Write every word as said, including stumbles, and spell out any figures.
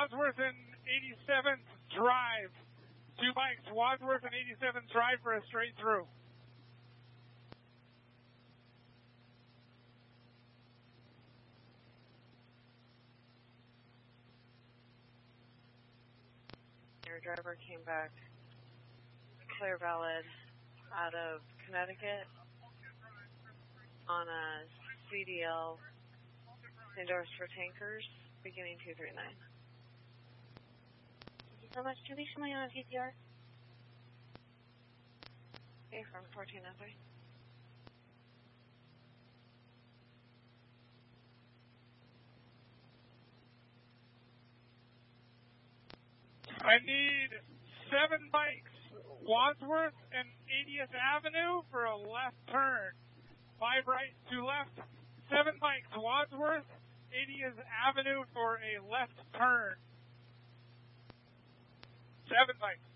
Wadsworth and eighty-seventh Drive. Two bikes, Wadsworth and eighty-seventh Drive for a straight through. Your driver came back clear valid out of Connecticut on a C D L endorsed for tankers beginning two three nine. Thank you so much. Julie Shimley on T T R. Okay, from fourteen oh three. I need seven bikes, Wadsworth and eightieth Avenue for a left turn. Five right, two left. Seven bikes, Wadsworth, eightieth Avenue for a left turn. Seven bikes.